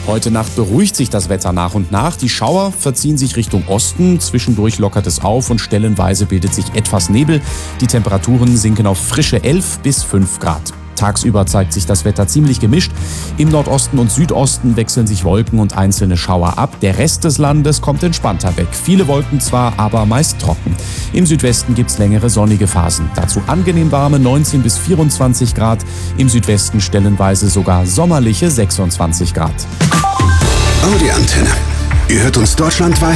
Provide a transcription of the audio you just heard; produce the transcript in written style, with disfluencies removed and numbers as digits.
Heute Nacht beruhigt sich das Wetter nach und nach. Die Schauer verziehen sich Richtung Osten. Zwischendurch lockert es auf und stellenweise bildet sich etwas Nebel. Die Temperaturen sinken auf frische 11 bis 5 Grad. Tagsüber zeigt sich das Wetter ziemlich gemischt. Im Nordosten und Südosten wechseln sich Wolken und einzelne Schauer ab. Der Rest des Landes kommt entspannter weg. Viele Wolken zwar, aber meist trocken. Im Südwesten gibt's längere sonnige Phasen. Dazu angenehm warme 19 bis 24 Grad. Im Südwesten stellenweise sogar sommerliche 26 Grad. Oh, die Antenne. Ihr hört uns deutschlandweit